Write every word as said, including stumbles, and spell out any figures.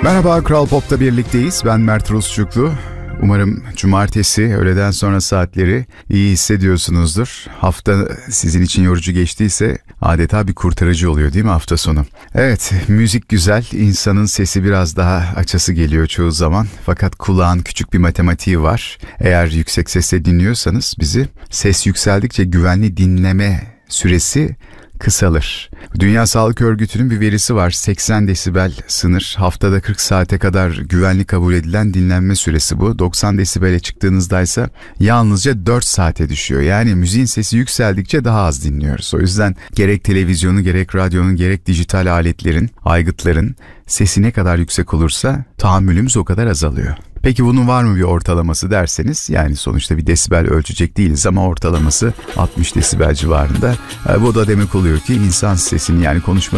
Merhaba, Kral Pop'ta birlikteyiz. Ben Mert Rusçuklu. Umarım cumartesi öğleden sonra saatleri iyi hissediyorsunuzdur. Hafta sizin için yorucu geçtiyse adeta bir kurtarıcı oluyor değil mi hafta sonu? Evet, müzik güzel. İnsanın sesi biraz daha açası geliyor çoğu zaman. Fakat kulağın küçük bir matematiği var. Eğer yüksek sesle dinliyorsanız bizi, ses yükseldikçe güvenli dinleme süresi kısalır. Dünya Sağlık Örgütü'nün bir verisi var. seksen desibel sınır. Haftada kırk saate kadar güvenli kabul edilen dinlenme süresi bu. doksan desibele çıktığınızda ise yalnızca dört saate düşüyor. Yani müziğin sesi yükseldikçe daha az dinliyoruz. O yüzden gerek televizyonu, gerek radyonun, gerek dijital aletlerin, aygıtların sesi ne kadar yüksek olursa tahammülümüz o kadar azalıyor. Peki bunun var mı bir ortalaması derseniz, yani sonuçta bir desibel ölçecek değiliz ama ortalaması altmış desibel civarında. Bu da demek oluyor ki insan sesini, yani konuşma